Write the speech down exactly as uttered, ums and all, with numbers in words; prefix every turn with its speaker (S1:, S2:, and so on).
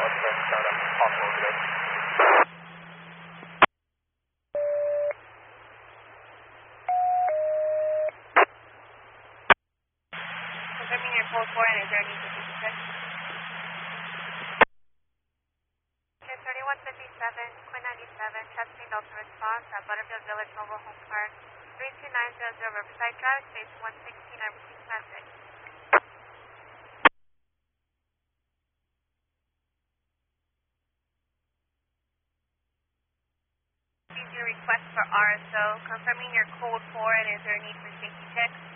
S1: Confirming your code four and is there any safety check? thirty-one fifty-seven, Quinn ninety-seven, testing Delta response at Butterfield Village Mobile Home Park, three two nine zero zero Riverside Drive, station one sixteen, I received message. Received your request for R S O, confirming your code four and is there a need for safety checks?